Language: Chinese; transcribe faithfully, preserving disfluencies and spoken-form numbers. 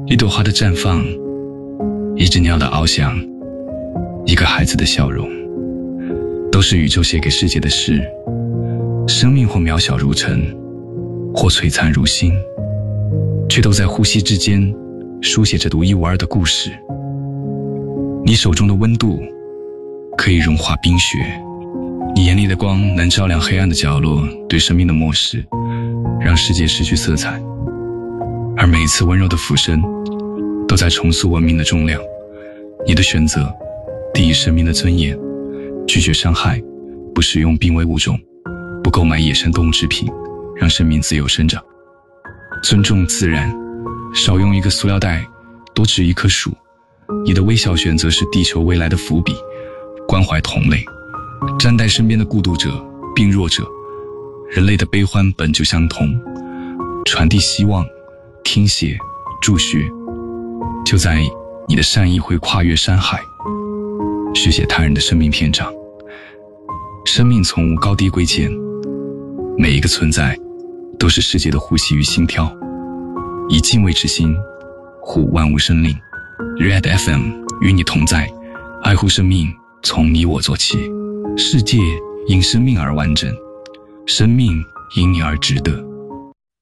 一朵花的绽放，一只鸟的翱翔，一个孩子的笑容，都是宇宙写给世界的诗。生命或渺小如尘，或璀璨如星，却都在呼吸之间书写着独一无二的故事。你手中的温度可以融化冰雪，你眼里的光能照亮黑暗的角落，对生命的漠视让世界失去色彩。而每一次温柔的俯身都在重塑文明的重量。你的选择第一生命的尊严，拒绝伤害，不使用濒危物种，不购买野生动物制品，让生命自由生长。尊重自然，少用一个塑料袋，多植一棵树。你的微小选择是地球未来的伏笔。关怀同类，站在身边的孤独者、病弱者，人类的悲欢本就相同。传递希望，听写，助学，就在你的善意会跨越山海，续写他人的生命篇章。生命从无高低贵贱，每一个存在都是世界的呼吸与心跳。以敬畏之心护万物生灵。 Red F M 与你同在，爱护生命从你我做起。世界因生命而完整，生命因你而值得。